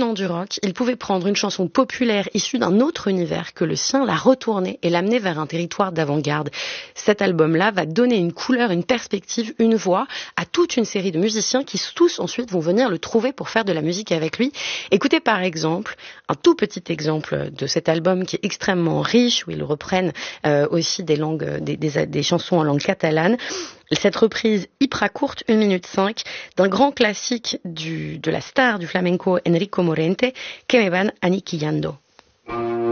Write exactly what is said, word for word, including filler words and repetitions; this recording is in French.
venant du rock, il pouvait prendre une chanson populaire issue d'un autre univers que le sien, la retourner et l'amener vers un territoire d'avant-garde. Cet album-là va donner une couleur, une perspective, une voix à toute une série de musiciens qui tous ensuite vont venir le trouver pour faire de la musique avec lui. Écoutez par exemple un tout petit exemple de cet album qui est extrêmement riche, où ils reprennent euh, aussi des langues, des, des, des chansons en langue catalane. Cette reprise hyper courte, une minute cinq, d'un grand classique du, de la star du flamenco Enrico Morente, Que me van aniquillando.